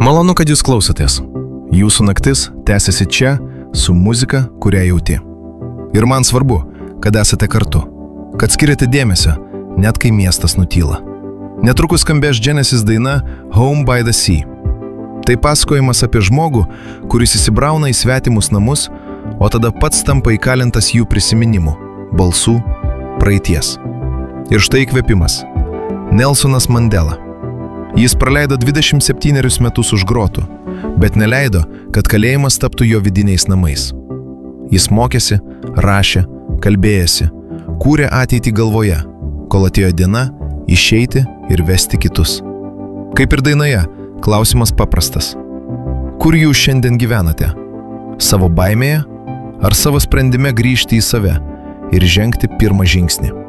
Malonu, kad jūs klausotės. Jūsų naktis tęsiasi čia su muzika, kurią jauti. Ir man svarbu, kad esate kartu, kad skiriate dėmesio, net kai miestas nutyla. Netrukus skambės Genesis daina Home by the Sea. Tai pasakojimas apie žmogų, kuris įsibrauna į svetimus namus, o tada pats tampa įkalintas jų prisiminimų, balsų, praeities. Ir štai įkvėpimas. Nelsonas Mandela. Jis praleido 27 metus už grotų, bet neleido, kad kalėjimas taptų jo vidiniais namais. Jis mokėsi, rašė, kalbėjosi, kūrė ateitį galvoje, kol atėjo diena išeiti ir vesti kitus. Kaip ir dainoje, klausimas paprastas. Kur jūs šiandien gyvenate? Savo baimėje ar savo sprendime grįžti į save ir žengti pirmą žingsnį?